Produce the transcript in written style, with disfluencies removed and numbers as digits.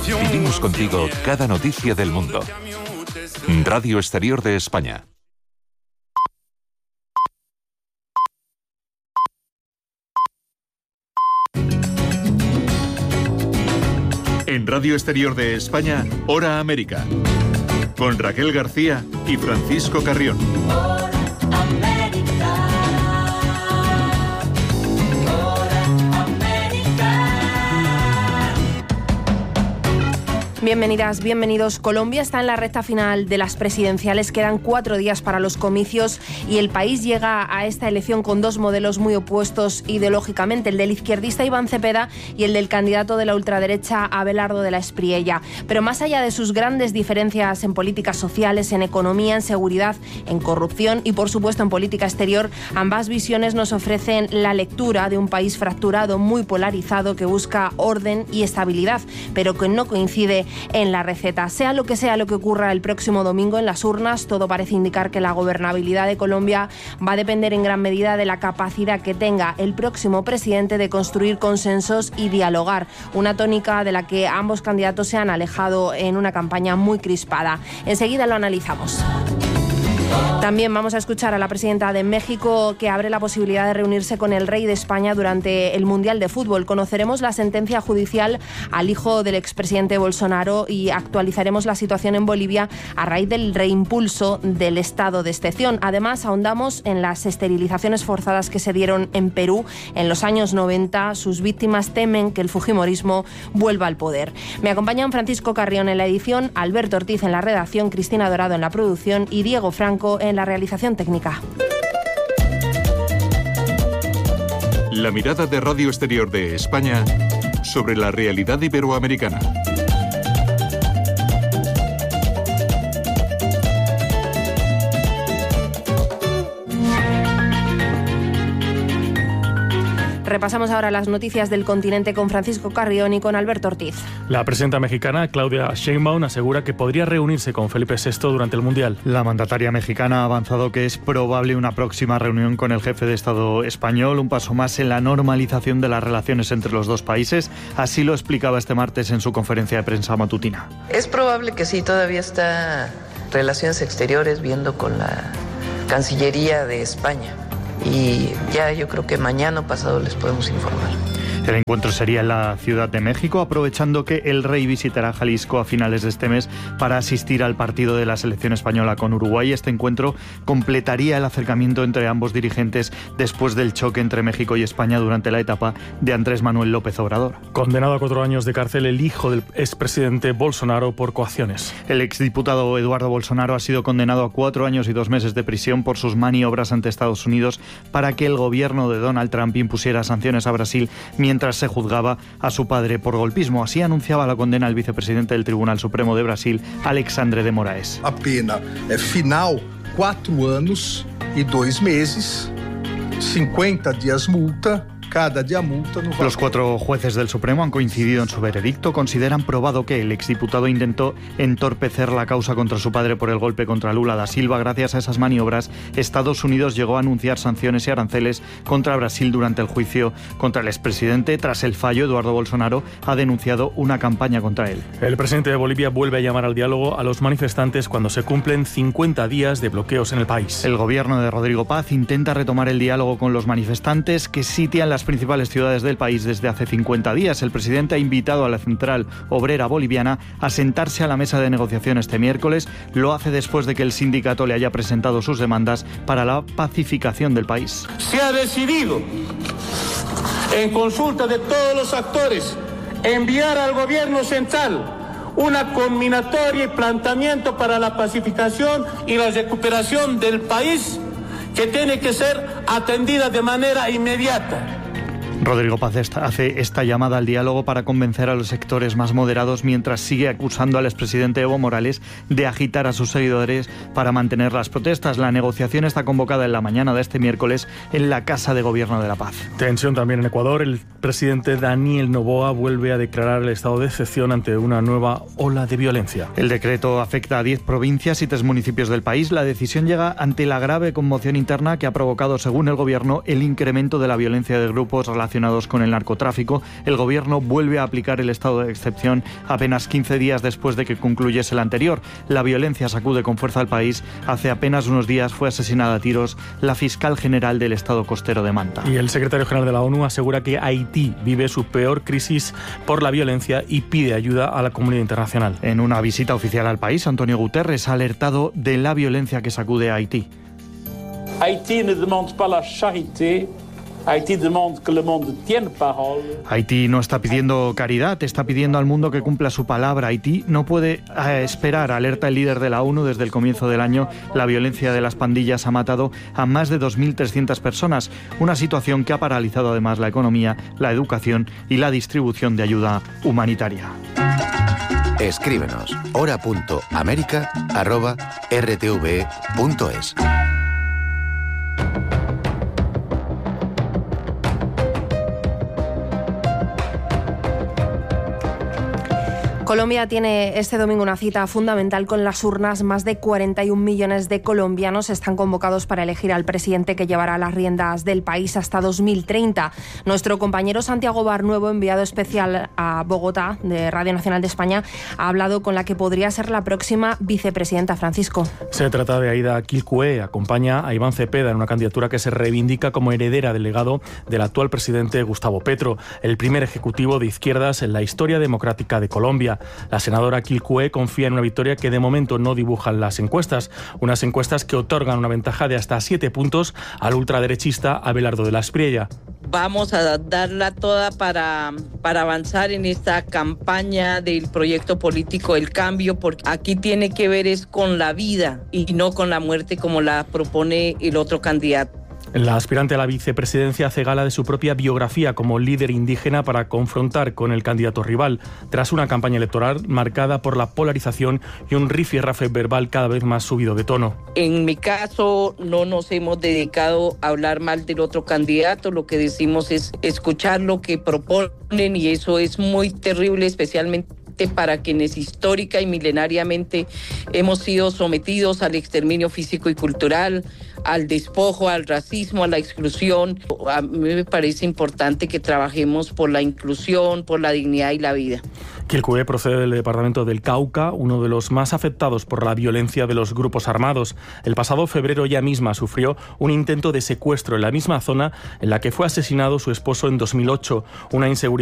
Vivimos contigo cada noticia del mundo. Radio Exterior de España. En Radio Exterior de España, Hora América, con Raquel García y Francisco Carrión. Bienvenidas, bienvenidos. Colombia está en la recta final de las presidenciales. Quedan 4 días para los comicios y el país llega a esta elección con 2 modelos muy opuestos ideológicamente, el del izquierdista Iván Cepeda y el del candidato de la ultraderecha Abelardo de la Espriella. Pero más allá de sus grandes diferencias en políticas sociales, en economía, en seguridad, en corrupción y por supuesto en política exterior, ambas visiones nos ofrecen la lectura de un país fracturado, muy polarizado, que busca orden y estabilidad, pero que no coincide en la receta. Sea lo que ocurra el próximo domingo en las urnas, todo parece indicar que la gobernabilidad de Colombia va a depender en gran medida de la capacidad que tenga el próximo presidente de construir consensos y dialogar, una tónica de la que ambos candidatos se han alejado en una campaña muy crispada. Enseguida lo analizamos. También vamos a escuchar a la presidenta de México, que abre la posibilidad de reunirse con el rey de España durante el Mundial de Fútbol. Conoceremos la sentencia judicial al hijo del expresidente Bolsonaro y actualizaremos la situación en Bolivia a raíz del reimpulso del estado de excepción. Además, ahondamos en las esterilizaciones forzadas que se dieron en Perú en los años 90. Sus víctimas temen que el fujimorismo vuelva al poder. Me acompañan Francisco Carrión en la edición, Alberto Ortiz en la redacción, Cristina Dorado en la producción y Diego Franco en la realización técnica. La mirada de Radio Exterior de España sobre la realidad iberoamericana. Repasamos ahora las noticias del continente con Francisco Carrión y con Alberto Ortiz. La presidenta mexicana, Claudia Sheinbaum, asegura que podría reunirse con Felipe VI durante el Mundial. La mandataria mexicana ha avanzado que es probable una próxima reunión con el jefe de Estado español, un paso más en la normalización de las relaciones entre los dos países. Así lo explicaba este martes en su conferencia de prensa matutina. Es probable que sí, todavía está Relaciones Exteriores viendo con la Cancillería de España. Y ya yo creo que mañana o pasado les podemos informar. El encuentro sería en la Ciudad de México, aprovechando que el rey visitará Jalisco a finales de este mes para asistir al partido de la selección española con Uruguay. Este encuentro completaría el acercamiento entre ambos dirigentes después del choque entre México y España durante la etapa de Andrés Manuel López Obrador. Condenado a 4 años de cárcel el hijo del expresidente Bolsonaro por coacciones. El exdiputado Eduardo Bolsonaro ha sido condenado a 4 años y 2 meses de prisión por sus maniobras ante Estados Unidos para que el gobierno de Donald Trump impusiera sanciones a Brasil mientras se juzgaba a su padre por golpismo. Así anunciaba la condena el vicepresidente del Tribunal Supremo de Brasil, Alexandre de Moraes. A pena final 4 años y 2 meses, 50 días multa. Cada día multa. Los 4 jueces del Supremo han coincidido en su veredicto. Consideran probado que el exdiputado intentó entorpecer la causa contra su padre por el golpe contra Lula da Silva. Gracias a esas maniobras, Estados Unidos llegó a anunciar sanciones y aranceles contra Brasil durante el juicio contra el expresidente. Tras el fallo, Eduardo Bolsonaro ha denunciado una campaña contra él. El presidente de Bolivia vuelve a llamar al diálogo a los manifestantes cuando se cumplen 50 días de bloqueos en el país. El gobierno de Rodrigo Paz intenta retomar el diálogo con los manifestantes que sitian las principales ciudades del país desde hace 50 días. El presidente ha invitado a la central obrera boliviana a sentarse a la mesa de negociación este miércoles. Lo hace después de que el sindicato le haya presentado sus demandas para la pacificación del país. Se ha decidido, en consulta de todos los actores, enviar al gobierno central una conminatoria y planteamiento para la pacificación y la recuperación del país que tiene que ser atendida de manera inmediata. Rodrigo Paz hace esta llamada al diálogo para convencer a los sectores más moderados, mientras sigue acusando al expresidente Evo Morales de agitar a sus seguidores para mantener las protestas. La negociación está convocada en la mañana de este miércoles en la Casa de Gobierno de la Paz. Tensión también en Ecuador. El presidente Daniel Noboa vuelve a declarar el estado de excepción ante una nueva ola de violencia. El decreto afecta a 10 provincias y 3 municipios del país. La decisión llega ante la grave conmoción interna que ha provocado, según el gobierno, el incremento de la violencia de grupos relacionados relacionados con el narcotráfico, el gobierno vuelve a aplicar el estado de excepción apenas 15 días después de que concluyese el anterior. La violencia sacude con fuerza al país. Hace apenas unos días fue asesinada a tiros la fiscal general del estado costero de Manta. Y el secretario general de la ONU asegura que Haití vive su peor crisis por la violencia y pide ayuda a la comunidad internacional. En una visita oficial al país, Antonio Guterres ha alertado de la violencia que sacude a Haití. Haití ne demande pas la charité. Haití demande que le monde tienne parole. Haití no está pidiendo caridad, está pidiendo al mundo que cumpla su palabra. Haití no puede esperar, alerta el líder de la ONU. Desde el comienzo del año, la violencia de las pandillas ha matado a más de 2.300 personas, una situación que ha paralizado además la economía, la educación y la distribución de ayuda humanitaria. Escríbenos hora.america@rtve.es. Colombia tiene este domingo una cita fundamental con las urnas. Más de 41 millones de colombianos están convocados para elegir al presidente que llevará las riendas del país hasta 2030. Nuestro compañero Santiago Barnuevo, enviado especial a Bogotá de Radio Nacional de España, ha hablado con la que podría ser la próxima vicepresidenta. Francisco. Se trata de Aida Quilcué. Acompaña a Iván Cepeda en una candidatura que se reivindica como heredera del legado del actual presidente Gustavo Petro, el primer ejecutivo de izquierdas en la historia democrática de Colombia. La senadora Quilcué confía en una victoria que de momento no dibujan las encuestas, unas encuestas que otorgan una ventaja de hasta 7 puntos al ultraderechista Abelardo de la Espriella. Vamos a darla toda para avanzar en esta campaña del proyecto político del cambio, porque aquí tiene que ver es con la vida y no con la muerte como la propone el otro candidato. La aspirante a la vicepresidencia hace gala de su propia biografía como líder indígena para confrontar con el candidato rival, tras una campaña electoral marcada por la polarización y un rifirrafe verbal cada vez más subido de tono. En mi caso, no nos hemos dedicado a hablar mal del otro candidato, lo que decimos es escuchar lo que proponen, y eso es muy terrible, especialmente para quienes histórica y milenariamente hemos sido sometidos al exterminio físico y cultural, al despojo, al racismo, a la exclusión. A mí me parece importante que trabajemos por la inclusión, por la dignidad y la vida. Quilcué procede del departamento del Cauca, uno de los más afectados por la violencia de los grupos armados. El pasado febrero ella misma sufrió un intento de secuestro en la misma zona en la que fue asesinado su esposo en 2008, una inseguridad